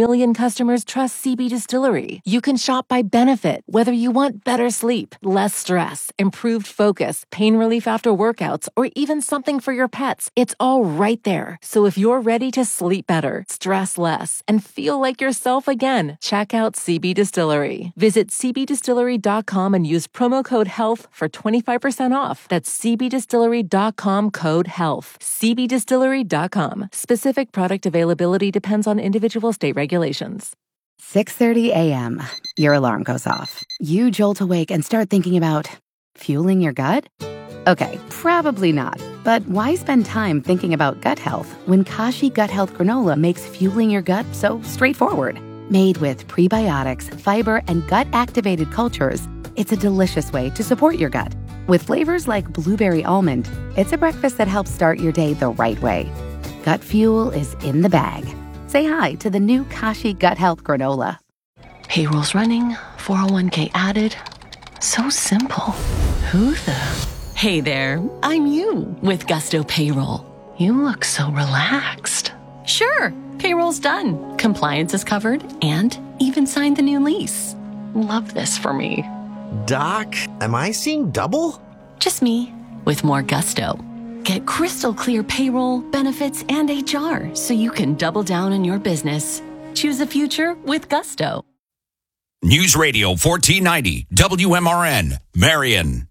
million customers trust CB Distillery. You can shop by benefit, whether you want better sleep, less stress, improved focus, pain relief after workouts, or even something for your pets. It's all right there. So if you're ready to sleep better, stress less, and feel like yourself again, check out CB Distillery. Visit cbdistillery.com and use promo code HEALTH for 25% off. That's cbdistillery.com, code HEALTH. cbdistillery.com. Specific product availability depends on individual state regulations. 6:30 a.m. Your alarm goes off. You jolt awake and start thinking about fueling your gut? Okay, probably not. But why spend time thinking about gut health when Kashi Gut Health Granola makes fueling your gut so straightforward? Made with prebiotics, fiber, and gut-activated cultures, it's a delicious way to support your gut. With flavors like blueberry almond, it's a breakfast that helps start your day the right way. Gut fuel is in the bag. Say hi to the new Kashi Gut Health Granola. Payroll's running, 401k added. So simple. Who the... Hey there, I'm you with Gusto Payroll. You look so relaxed. Sure, payroll's done. Compliance is covered and even signed the new lease. Love this for me. Doc, am I seeing double? Just me with more gusto. Get crystal clear payroll, benefits, and HR so you can double down on your business. Choose a future with Gusto. News Radio 1490 WMRN, Marion.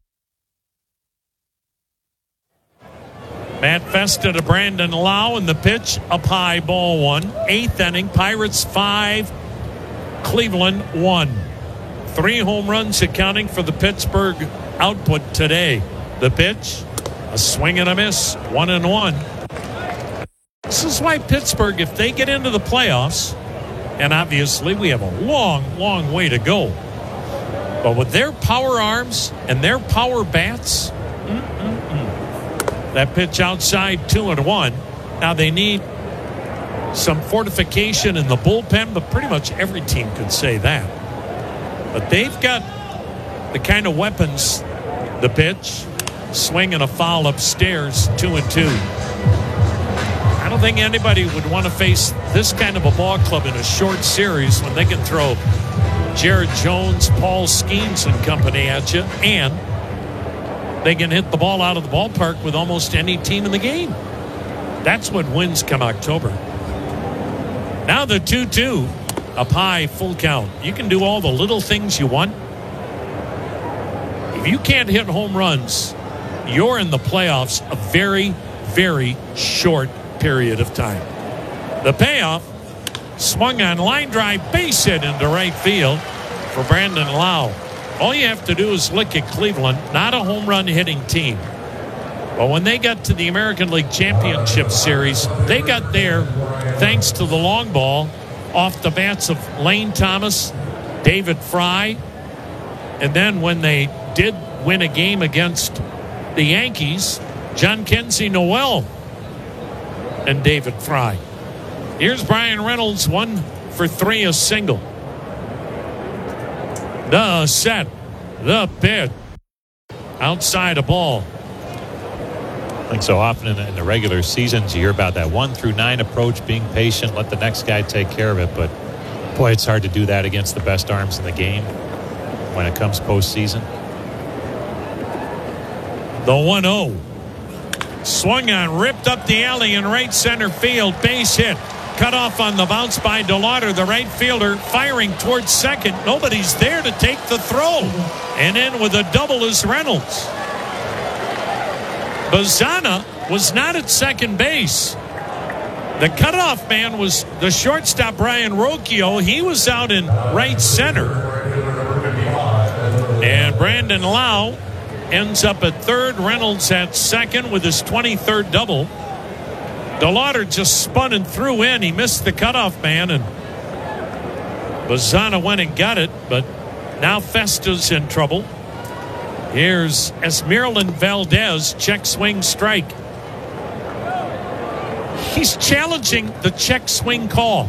Matt Festa to Brandon Lau, and the pitch up high, ball one. Eighth inning, Pirates 5, Cleveland 1. 3 home runs accounting for the Pittsburgh output today. The pitch, a swing and a miss, 1-1. This is why Pittsburgh, if they get into the playoffs, and obviously we have a long, long way to go, but with their power arms and their power bats, that pitch outside, 2-1. Now they need some fortification in the bullpen, but pretty much every team could say that. But they've got the kind of weapons. The pitch, swing and a foul upstairs, 2-2. I don't think anybody would want to face this kind of a ball club in a short series when they can throw Jared Jones, Paul Skeens and company at you, and they can hit the ball out of the ballpark with almost any team in the game. That's what wins come October. Now the 2-2, up high, full count. You can do all the little things you want. If you can't hit home runs, you're in the playoffs a very, very short period of time. The payoff, swung on, line drive, base hit into right field for Brandon Lau. All you have to do is look at Cleveland, not a home run hitting team. But when they got to the American League Championship Series, they got there thanks to the long ball off the bats of Lane Thomas, David Fry. And then when they did win a game against the Yankees, John Kenzie Noel and David Fry. Here's Brian Reynolds, 1 for 3, a single. The set, the pitch, outside a ball. I think so often in the regular seasons you hear about that 1 through 9 approach, being patient, let the next guy take care of it. But boy, it's hard to do that against the best arms in the game when it comes postseason. The 1-0. Swung on, ripped up the alley in right center field, base hit. Cut off on the bounce by DeLauder, the right fielder, firing towards second. Nobody's there to take the throw. And in with a double is Reynolds. Bazana was not at second base. The cutoff man was the shortstop, Brian Rocchio. He was out in right center. And Brandon Lau ends up at third. Reynolds at second with his 23rd double. DeLauder just spun and threw in. He missed the cutoff man, and Bazana went and got it, but now Festa's in trouble. Here's Esmeraldan Valdez, check swing strike. He's challenging the check swing call.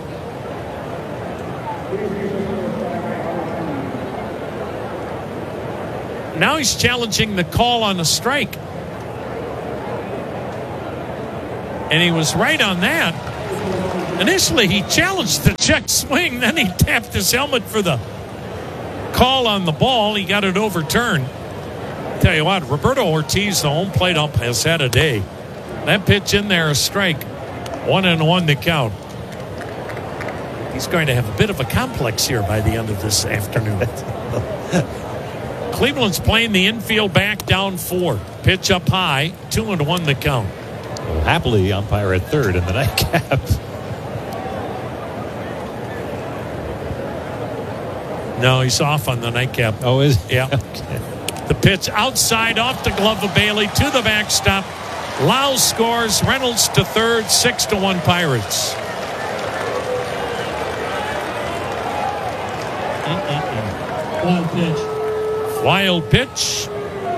Now he's challenging the call on a strike. And he was right on that. Initially, he challenged the check swing. Then he tapped his helmet for the call on the ball. He got it overturned. Tell you what, Roberto Ortiz, the home plate ump, has had a day. That pitch in there, a strike. 1-1 to count. He's going to have a bit of a complex here by the end of this afternoon. Cleveland's playing the infield back down 4. Pitch up high, 2-1 the count. Well, happily, umpire at third in the nightcap. No, he's off on the nightcap. Oh, is he? Yeah. Okay. The pitch outside off the glove of Bailey to the backstop. Lau scores. Reynolds to third. 6-1 Pirates. Wild pitch. Wild pitch.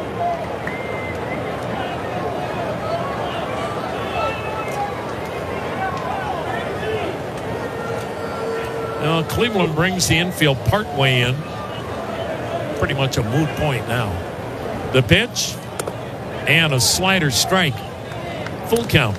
Now Cleveland brings the infield partway in. Pretty much a moot point now. The pitch and a slider strike. Full count.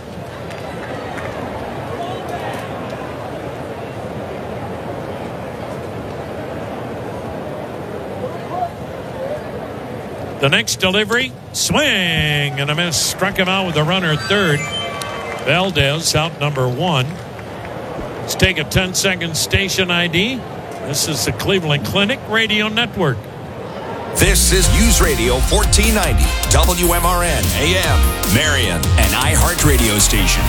The next delivery, swing and a miss. Struck him out with a runner at third. Valdez out number 1. Let's take a 10-second station ID. This is the Cleveland Clinic Radio Network. This is News Radio 1490, WMRN AM, Marion, an iHeart radio station.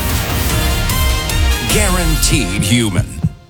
Guaranteed human.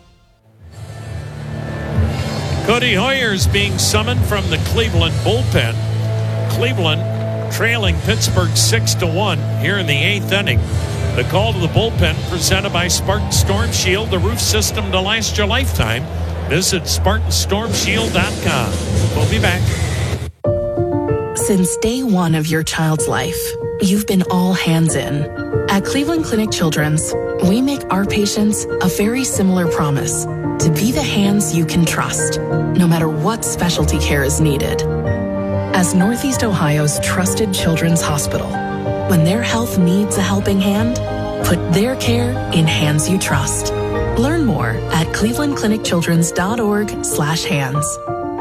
Cody Hoyer is being summoned from the Cleveland bullpen. Cleveland trailing Pittsburgh 6-1 here in the 8th inning. The call to the bullpen presented by Spartan Storm Shield, the roof system to last your lifetime. Visit SpartanStormShield.com. We'll be back. Since day one of your child's life, you've been all hands in. At Cleveland Clinic Children's, we make our patients a very similar promise to be the hands you can trust, no matter what specialty care is needed. As Northeast Ohio's trusted children's hospital, when their health needs a helping hand, put their care in hands you trust. Learn more at clevelandclinicchildrens.org/hands.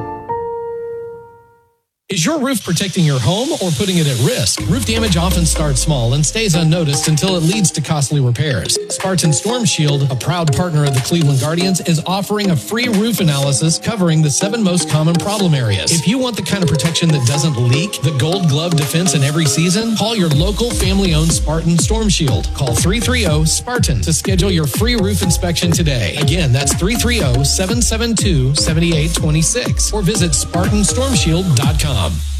Is your roof protecting your home or putting it at risk? Roof damage often starts small and stays unnoticed until it leads to costly repairs. Spartan Storm Shield, a proud partner of the Cleveland Guardians, is offering a free roof analysis covering the 7 most common problem areas. If you want the kind of protection that doesn't leak, the Gold Glove defense in every season, call your local family-owned Spartan Storm Shield. Call 330-SPARTAN to schedule your free roof inspection today. Again, that's 330-772-7826 or visit SpartanStormShield.com.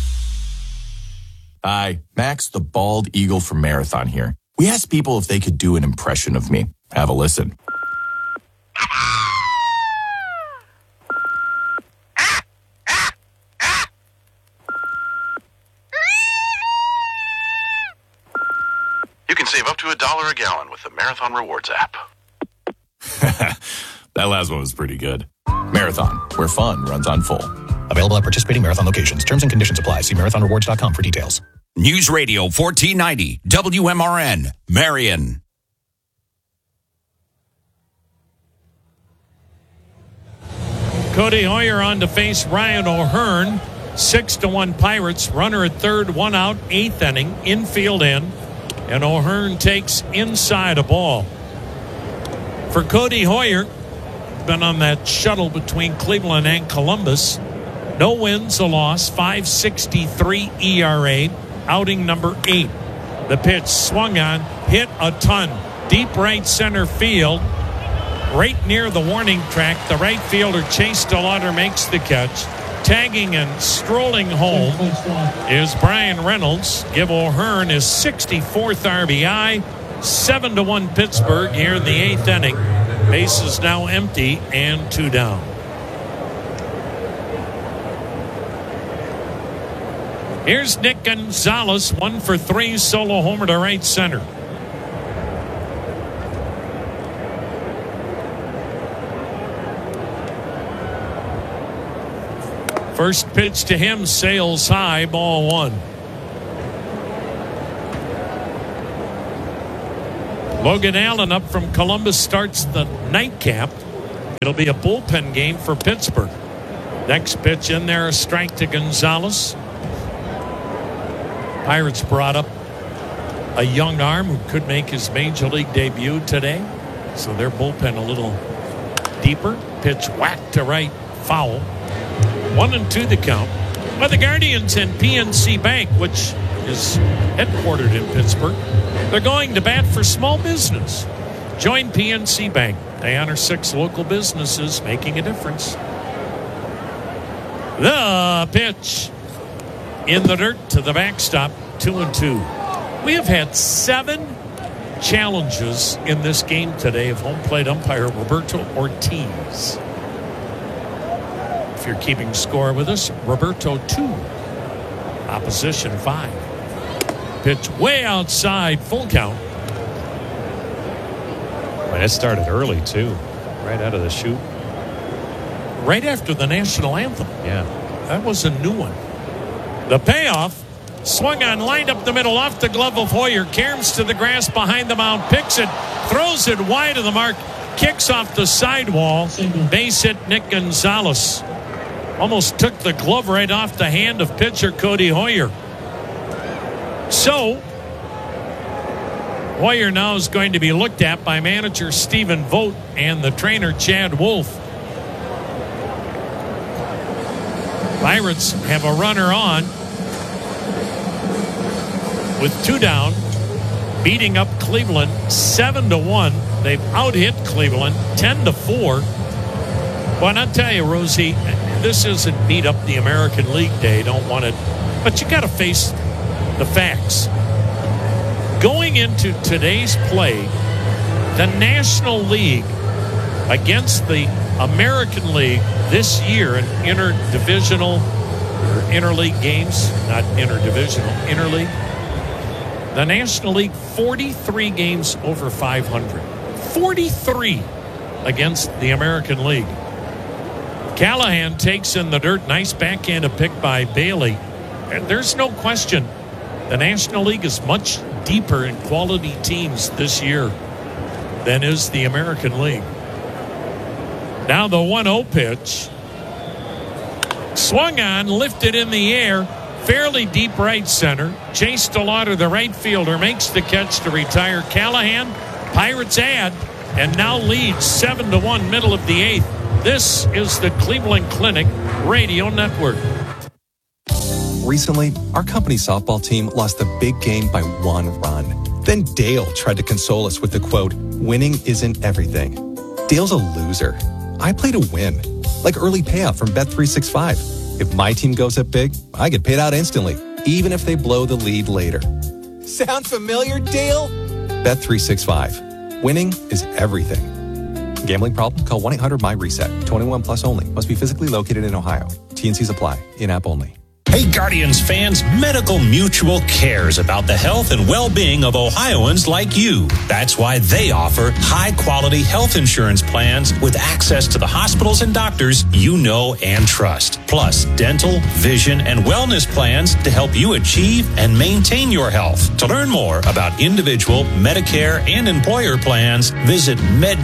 Hi, Max the Bald Eagle from Marathon here. We asked people if they could do an impression of me. Have a listen. You can save up to $1 a gallon with the Marathon Rewards app. That last one was pretty good. Marathon, where fun runs on full. Available at participating Marathon locations. Terms and conditions apply. See marathonrewards.com for details. News Radio 1490, WMRN, Marion. Cody Hoyer on to face Ryan O'Hearn. 6-1 Pirates. Runner at third, 1 out, 8th inning. Infield in. And O'Hearn takes inside a ball. For Cody Hoyer, been on that shuttle between Cleveland and Columbus. No wins, a loss, 5.63 ERA, outing number 8. The pitch swung on, hit a ton, deep right center field, right near the warning track. The right fielder Chase DeLauder makes the catch. Tagging and strolling home is Brian Reynolds. Give O'Hearn his 64th RBI. 7-1 Pittsburgh here in the 8th inning. Bases now empty and 2 down. Here's Nick Gonzalez, 1 for 3, solo homer to right center. First pitch to him sails high, ball 1. Logan Allen up from Columbus starts the nightcap. It'll be a bullpen game for Pittsburgh. Next pitch in there, a strike to Gonzalez. Pirates brought up a young arm who could make his major league debut today. So their bullpen a little deeper. Pitch whacked to right, foul. 1-2 the count. But the Guardians and PNC Bank, which is headquartered in Pittsburgh, they're going to bat for small business. Join PNC Bank. They honor 6 local businesses, making a difference. The pitch in the dirt to the backstop, 2-2. We have had 7 challenges in this game today of home plate umpire Roberto Ortiz. If you're keeping score with us, Roberto 2, opposition 5. Pitch way outside, full count. Well, it started early too, right out of the chute. Right after the national anthem. Yeah. That was a new one. The payoff, swung on, lined up the middle, off the glove of Hoyer. Caroms to the grass behind the mound, picks it, throws it wide of the mark, kicks off the sidewall. Base hit Nick Gonzalez. Almost took the glove right off the hand of pitcher Cody Hoyer. So, Hoyer now is going to be looked at by manager Stephen Vogt and the trainer Chad Wolf. Pirates have a runner on with 2 down, beating up Cleveland 7-1. They've out-hit Cleveland 10-4. Well, I'll tell you, Rosie, this isn't beat up the American League Day. Don't want it, but you got to face the facts. Going into today's play, the National League against the American League this year in interdivisional or interleague games, not interdivisional, interleague. The National League 43 games over 500. 43 against the American League. Callahan takes in the dirt. Nice backhanded pick by Bailey. And there's no question the National League is much deeper in quality teams this year than is the American League. Now the 1-0 pitch. Swung on, lifted in the air, fairly deep right center. Chase DeLauder, the right fielder, makes the catch to retire Callahan. Pirates add and now leads 7-1, middle of the 8th. This is the Cleveland Clinic Radio Network. Recently, our company softball team lost the big game by 1 run. Then Dale tried to console us with the quote, "Winning isn't everything." Dale's a loser. I play to win, like early payout from Bet365. If my team goes up big, I get paid out instantly, even if they blow the lead later. Sound familiar, Dale? Bet365. Winning is everything. Gambling problem? Call 1-800-MY-RESET. 21 plus only. Must be physically located in Ohio. T&Cs apply. In-app only. Hey, Guardians fans, Medical Mutual cares about the health and well-being of Ohioans like you. That's why they offer high-quality health insurance plans with access to the hospitals and doctors you know and trust. Plus, dental, vision, and wellness plans to help you achieve and maintain your health. To learn more about individual, Medicare, and employer plans, visit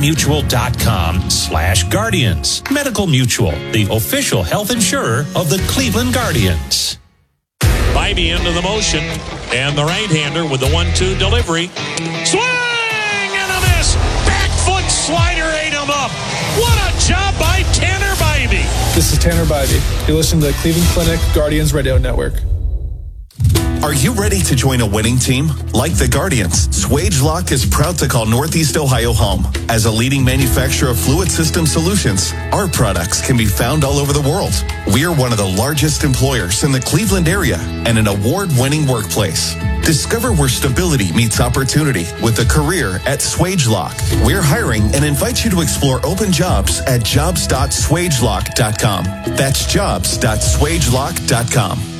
medmutual.com/Guardians. Medical Mutual, the official health insurer of the Cleveland Guardians. Bybee into the motion, and the right-hander with the 1-2 delivery. Swing and a miss. Back foot slider ate him up. What a job by Tanner Bybee. This is Tanner Bybee. You listen to the Cleveland Clinic Guardians Radio Network. Are you ready to join a winning team? Like the Guardians, Swagelok is proud to call Northeast Ohio home. As a leading manufacturer of fluid system solutions, our products can be found all over the world. We are one of the largest employers in the Cleveland area and an award-winning workplace. Discover where stability meets opportunity with a career at Swagelok. We're hiring and invite you to explore open jobs at jobs.swagelok.com. That's jobs.swagelok.com.